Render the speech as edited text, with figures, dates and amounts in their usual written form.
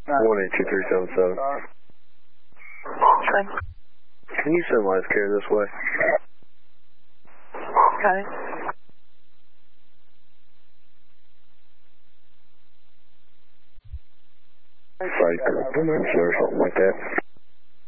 182377. Okay. Can you send life care this way? Okay. Right, something like that.